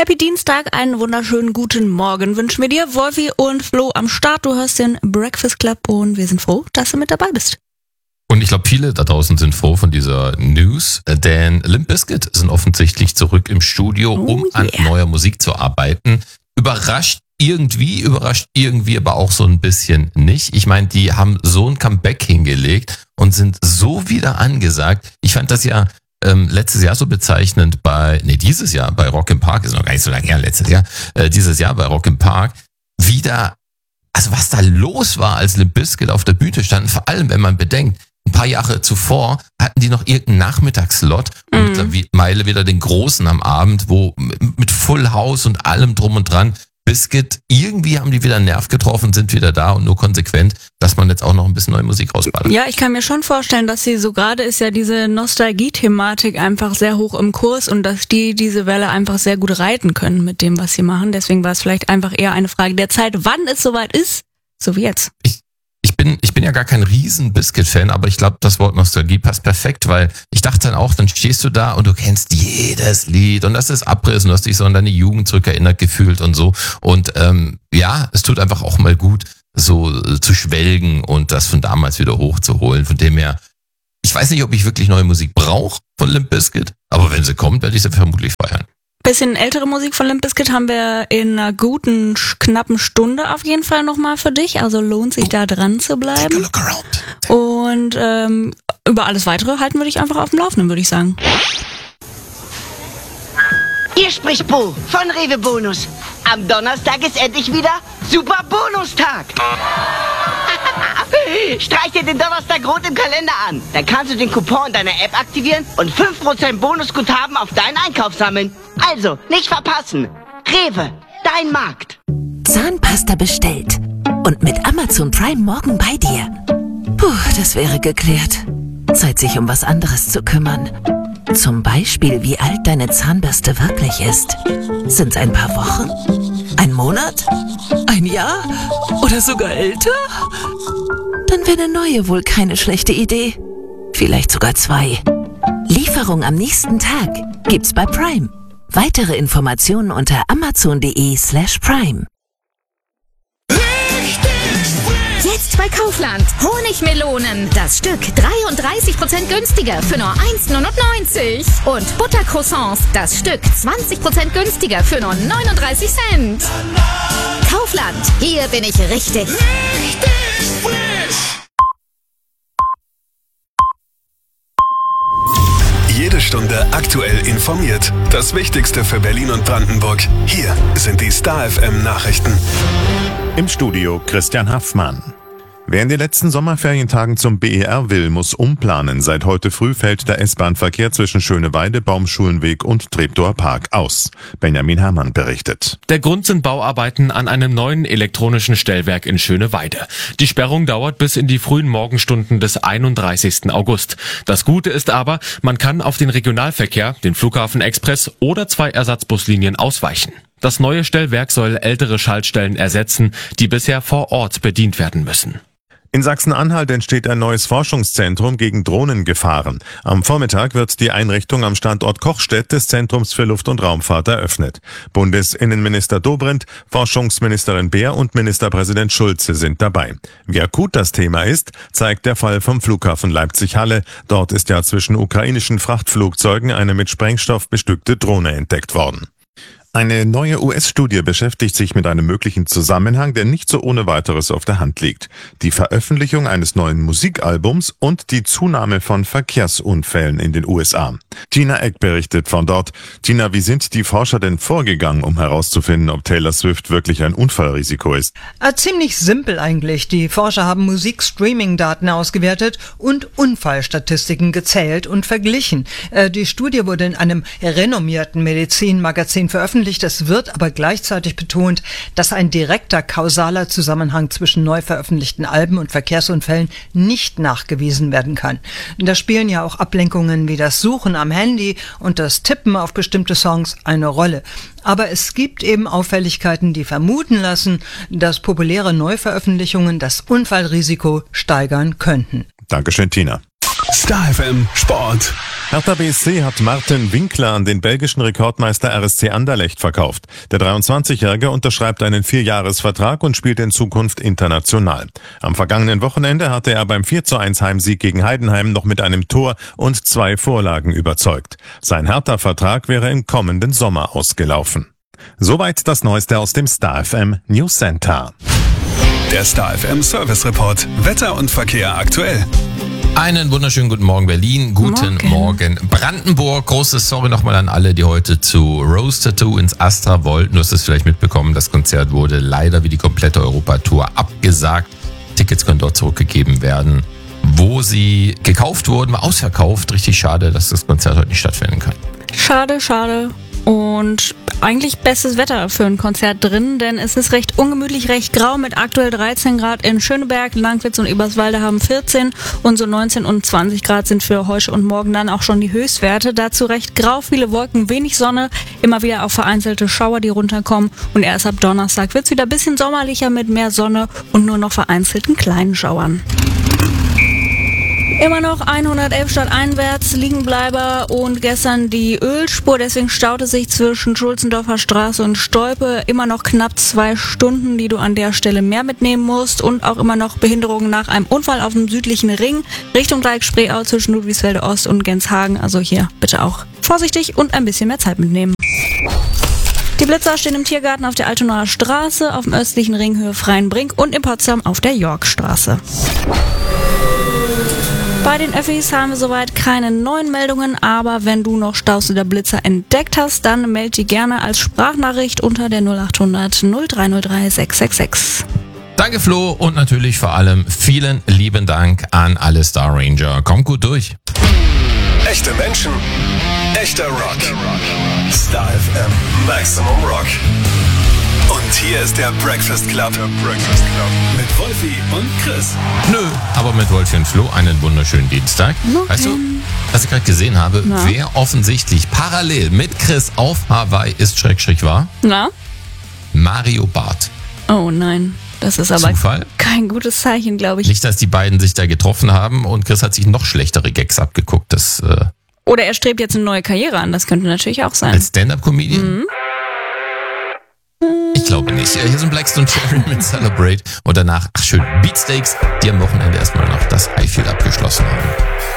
Happy Dienstag, einen wunderschönen guten Morgen wünschen wir dir. Wolfi und Flo am Start. Du hörst den Breakfast Club und wir sind froh, dass du mit dabei bist. Und ich glaube, viele da draußen sind froh von dieser News, denn Limp Bizkit sind offensichtlich zurück im Studio, um an neuer Musik zu arbeiten. Überrascht irgendwie, aber auch so ein bisschen nicht. Ich meine, die haben so ein Comeback hingelegt und sind so wieder angesagt. Ich fand das ja letztes Jahr so bezeichnend dieses Jahr bei Rock im Park, ist noch gar nicht so lange her, dieses Jahr bei Rock im Park, wieder, also was da los war, als Limp Bizkit auf der Bühne standen, vor allem wenn man bedenkt, ein paar Jahre zuvor hatten die noch irgendeinen Nachmittagsslot und mittlerweile wieder den großen am Abend, wo mit Full House und allem drum und dran, Bizkit, irgendwie haben die wieder einen Nerv getroffen, sind wieder da und nur konsequent, dass man jetzt auch noch ein bisschen neue Musik rausballert. Ja, ich kann mir schon vorstellen, dass sie so gerade ist ja diese Nostalgie-Thematik einfach sehr hoch im Kurs und dass die diese Welle einfach sehr gut reiten können mit dem, was sie machen. Deswegen war es vielleicht einfach eher eine Frage der Zeit, wann es soweit ist, so wie jetzt. Ich bin ja gar kein riesen Bizkit-Fan, aber ich glaube, das Wort Nostalgie passt perfekt, weil ich dachte dann auch, dann stehst du da und du kennst jedes Lied und das ist Abriss und du hast dich so an deine Jugend zurückerinnert gefühlt und so. Und es tut einfach auch mal gut, so zu schwelgen und das von damals wieder hochzuholen. Von dem her, ich weiß nicht, ob ich wirklich neue Musik brauche von Limp Bizkit, aber wenn sie kommt, werde ich sie vermutlich feiern. Bisschen ältere Musik von Limp Bizkit haben wir in einer guten, knappen Stunde auf jeden Fall nochmal für dich. Also lohnt sich da dran zu bleiben. Take a look around. Und über alles Weitere halten wir dich einfach auf dem Laufenden, würde ich sagen. Hier spricht Bo von Rewe Bonus. Am Donnerstag ist endlich wieder Super Bonustag. Streich dir den Donnerstag rot im Kalender an. Dann kannst du den Coupon deiner App aktivieren und 5% Bonusguthaben auf deinen Einkauf sammeln. Also, nicht verpassen. Rewe, dein Markt. Zahnpasta bestellt. Und mit Amazon Prime morgen bei dir. Puh, das wäre geklärt. Zeit, sich um was anderes zu kümmern. Zum Beispiel, wie alt deine Zahnbürste wirklich ist. Sind's ein paar Wochen? Ein Monat? Ein Jahr? Oder sogar älter? Dann wäre eine neue wohl keine schlechte Idee. Vielleicht sogar 2. Lieferung am nächsten Tag gibt's bei Prime. Weitere Informationen unter amazon.de/prime. Jetzt bei Kaufland. Honigmelonen. Das Stück 33% günstiger für nur 1,99. Und Buttercroissants. Das Stück 20% günstiger für nur 39 Cent. Kaufland. Hier bin ich richtig. Jede Stunde aktuell informiert. Das Wichtigste für Berlin und Brandenburg. Hier sind die Star FM Nachrichten. Im Studio Christian Haffmann. Wer in den letzten Sommerferientagen zum BER will, muss umplanen. Seit heute früh fällt der S-Bahn-Verkehr zwischen Schöneweide, Baumschulenweg und Treptower Park aus. Benjamin Herrmann berichtet. Der Grund sind Bauarbeiten an einem neuen elektronischen Stellwerk in Schöneweide. Die Sperrung dauert bis in die frühen Morgenstunden des 31. August. Das Gute ist aber, man kann auf den Regionalverkehr, den Flughafen Express oder 2 Ersatzbuslinien ausweichen. Das neue Stellwerk soll ältere Schaltstellen ersetzen, die bisher vor Ort bedient werden müssen. In Sachsen-Anhalt entsteht ein neues Forschungszentrum gegen Drohnengefahren. Am Vormittag wird die Einrichtung am Standort Kochstedt des Zentrums für Luft- und Raumfahrt eröffnet. Bundesinnenminister Dobrindt, Forschungsministerin Beer und Ministerpräsident Schulze sind dabei. Wie akut das Thema ist, zeigt der Fall vom Flughafen Leipzig-Halle. Dort ist ja zwischen ukrainischen Frachtflugzeugen eine mit Sprengstoff bestückte Drohne entdeckt worden. Eine neue US-Studie beschäftigt sich mit einem möglichen Zusammenhang, der nicht so ohne weiteres auf der Hand liegt. Die Veröffentlichung eines neuen Musikalbums und die Zunahme von Verkehrsunfällen in den USA. Tina Eck berichtet von dort. Tina, wie sind die Forscher denn vorgegangen, um herauszufinden, ob Taylor Swift wirklich ein Unfallrisiko ist? Ziemlich simpel eigentlich. Die Forscher haben Musik-Streaming-Daten ausgewertet und Unfallstatistiken gezählt und verglichen. Die Studie wurde in einem renommierten Medizinmagazin veröffentlicht. Es wird aber gleichzeitig betont, dass ein direkter kausaler Zusammenhang zwischen neu veröffentlichten Alben und Verkehrsunfällen nicht nachgewiesen werden kann. Da spielen ja auch Ablenkungen wie das Suchen am Handy und das Tippen auf bestimmte Songs eine Rolle. Aber es gibt eben Auffälligkeiten, die vermuten lassen, dass populäre Neuveröffentlichungen das Unfallrisiko steigern könnten. Dankeschön, Tina. Star FM Sport. Hertha BSC hat Martin Winkler an den belgischen Rekordmeister RSC Anderlecht verkauft. Der 23-Jährige unterschreibt einen 4-Jahres-Vertrag und spielt in Zukunft international. Am vergangenen Wochenende hatte er beim 4:1 Heimsieg gegen Heidenheim noch mit einem Tor und 2 Vorlagen überzeugt. Sein Hertha-Vertrag wäre im kommenden Sommer ausgelaufen. Soweit das Neueste aus dem Star FM News Center. Der Star FM Service Report. Wetter und Verkehr aktuell. Einen wunderschönen guten Morgen Berlin, guten Morgen Brandenburg. Großes Sorry nochmal an alle, die heute zu Rose Tattoo ins Astra wollten. Du hast es vielleicht mitbekommen, das Konzert wurde leider wie die komplette Europatour abgesagt. Tickets können dort zurückgegeben werden. Wo sie gekauft wurden, war ausverkauft. Richtig schade, dass das Konzert heute nicht stattfinden kann. Schade, schade. Und eigentlich bestes Wetter für ein Konzert drin, denn es ist recht ungemütlich, recht grau mit aktuell 13 Grad in Schöneberg, Langwitz und Eberswalde haben 14 und so 19 und 20 Grad sind für heute und morgen dann auch schon die Höchstwerte. Dazu recht grau, viele Wolken, wenig Sonne, immer wieder auch vereinzelte Schauer, die runterkommen und erst ab Donnerstag wird es wieder ein bisschen sommerlicher mit mehr Sonne und nur noch vereinzelten kleinen Schauern. Immer noch 111 stadteinwärts Liegenbleiber und gestern die Ölspur, deswegen staute sich zwischen Schulzendorfer Straße und Stolpe immer noch knapp 2 Stunden, die du an der Stelle mehr mitnehmen musst und auch immer noch Behinderungen nach einem Unfall auf dem südlichen Ring Richtung Dreieck-Spreeau zwischen Ludwigsfelde Ost und Genshagen, also hier bitte auch vorsichtig und ein bisschen mehr Zeit mitnehmen. Die Blitzer stehen im Tiergarten auf der Altonaer Straße, auf dem östlichen Ring Höhe Freienbrink und in Potsdam auf der Yorkstraße. Bei den Öffis haben wir soweit keine neuen Meldungen, aber wenn du noch Staus oder Blitzer entdeckt hast, dann melde die gerne als Sprachnachricht unter der 0800 0303 666. Danke Flo und natürlich vor allem vielen lieben Dank an alle Star Ranger. Kommt gut durch. Echte Menschen, echter Rock. Star FM Maximum Rock. Und hier ist der Breakfast Club. Mit Wolfi und Chris. Nö, aber mit Wolfi und Flo einen wunderschönen Dienstag. Okay. Weißt du, was ich gerade gesehen habe? Na? Wer offensichtlich parallel mit Chris auf Hawaii ist, war? Na? Mario Barth. Oh nein, das ist aber Zufall? kein gutes Zeichen, glaube ich. Nicht, dass die beiden sich da getroffen haben und Chris hat sich noch schlechtere Gags abgeguckt. Das, Oder er strebt jetzt eine neue Karriere an, das könnte natürlich auch sein. als Stand-Up-Comedian? Ich glaube nicht. Hier sind Blackstone Cherry mit Celebrate und danach, ach schön, Beatsteaks, die am Wochenende erstmal noch das Highfield abgeschlossen haben.